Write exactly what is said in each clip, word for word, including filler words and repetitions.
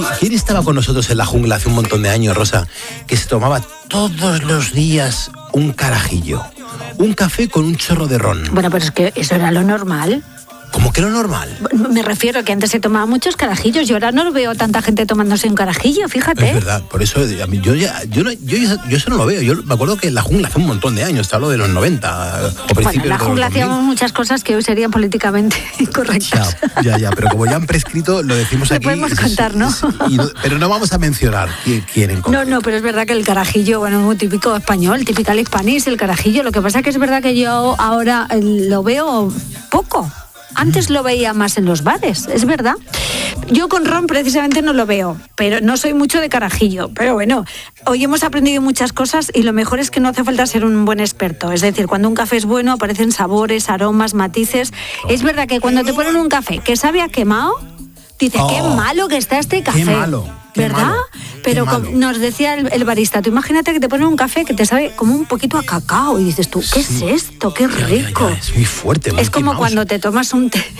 ¿Quién estaba con nosotros en la jungla hace un montón de años, Rosa, que se tomaba todos los días un carajillo? Un café con un chorro de ron. Bueno, pero es que eso era lo normal. ¿Cómo que lo normal? Me refiero a que antes se tomaba muchos carajillos. Yo ahora no veo tanta gente tomándose un carajillo, fíjate. Es verdad, por eso a mí, yo, ya, yo, no, yo, yo eso no lo veo. Yo me acuerdo que en la jungla hace un montón de años, te hablo de los noventa o principios bueno, en la de jungla los dos mil. hacíamos muchas cosas que hoy serían políticamente incorrectas. Ya, ya, ya, pero como ya han prescrito, lo decimos lo aquí. podemos contar, ¿no? Y, y, pero no vamos a mencionar quién, quién en concreto. No, no, pero es verdad que el carajillo, bueno, es muy típico español, típico hispanis, el carajillo. Lo que pasa es que es verdad que yo ahora lo veo poco. Antes lo veía más en los bares, es verdad. Yo con ron precisamente no lo veo, pero no soy mucho de carajillo. Pero bueno, hoy hemos aprendido muchas cosas y lo mejor es que no hace falta ser un buen experto. Es decir, cuando un café es bueno aparecen sabores, aromas, matices. Es verdad que cuando te ponen un café que sabe a quemado, dices, oh, qué malo que está este café. Qué malo. Qué ¿verdad? Malo, pero como nos decía el, el barista, tú imagínate que te ponen un café que te sabe como un poquito a cacao y dices tú, ¿qué sí. es esto? ¡Qué rico! Ya, ya, ya. Es muy fuerte. Muy es como quemados. cuando te tomas un té,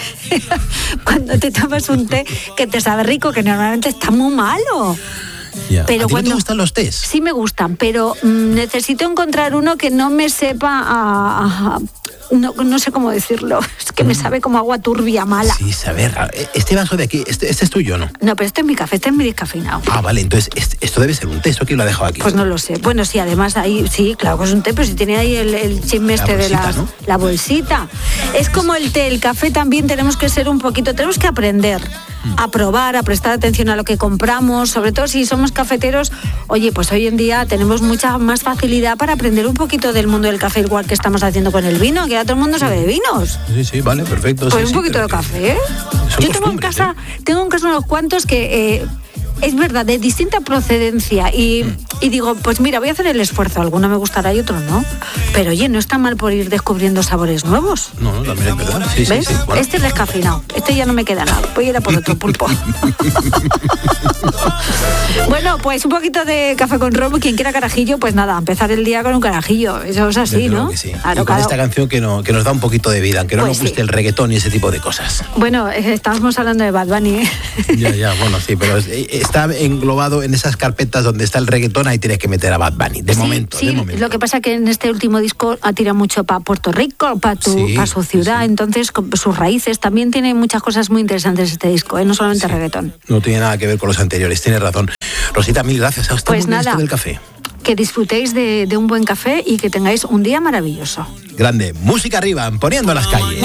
cuando te tomas un té que te sabe rico, que normalmente está muy malo. Yeah. Pero ¿A ti cuando, no te gustan los tés? Sí me gustan, pero mmm, necesito encontrar uno que no me sepa a... a No, no sé cómo decirlo, es que me sabe como agua turbia, mala. Sí, saber. Este vaso de aquí, este, este es tuyo, ¿no? No, pero este es mi café, este es mi descafeinado. Ah, vale, entonces este, esto debe ser un té, ¿esto quién lo ha dejado aquí? Pues no lo sé. Bueno, sí, además ahí, sí, claro que es un té, pero si tiene ahí el, el chisme este de las, ¿no? La bolsita. Es como el té, el café también tenemos que ser un poquito, tenemos que aprender mm. a probar, a prestar atención a lo que compramos, sobre todo si somos cafeteros. Oye, pues hoy en día tenemos mucha más facilidad para aprender un poquito del mundo del café, igual que estamos haciendo con el vino, que ya todo el mundo sabe de vinos. Sí, sí, vale, perfecto. Pues sí, un sí, poquito de café. Yo tengo en casa, ¿eh? tengo en casa unos cuantos que eh, es verdad, de distinta procedencia y, mm. y digo, pues mira, voy a hacer el esfuerzo, alguno me gustará y otro no. Pero oye, no está mal por ir descubriendo sabores nuevos. No, no, también es verdad. Sí, ¿ves? Sí, sí, bueno. Este es descafeinado, este ya no me queda nada, voy a ir a por otro pulpo. Bueno, pues un poquito de café con ron, quien quiera carajillo, pues nada, empezar el día con un carajillo, eso es así, Desde ¿no? Que sí. Claro, y con claro. esta canción que, no, que nos da un poquito de vida, aunque no pues nos guste sí. el reggaetón y ese tipo de cosas. Bueno, eh, estábamos hablando de Bad Bunny, ¿eh? Ya, ya, bueno, sí, pero está englobado en esas carpetas donde está el reggaetón, ahí tienes que meter a Bad Bunny, de sí, momento, sí, de momento. Lo que pasa es que en este último disco ha tirado mucho para Puerto Rico, para sí, pa su ciudad, sí, sí. Entonces con sus raíces, también tiene muchas cosas muy interesantes este disco, ¿eh? No solamente sí. reggaetón. No tiene nada que ver con los anteriores, tienes razón. Rosita, mil gracias. A usted pues muy nada, del café. Que disfrutéis de, de un buen café y que tengáis un día maravilloso. Grande, música arriba, poniendo las calles.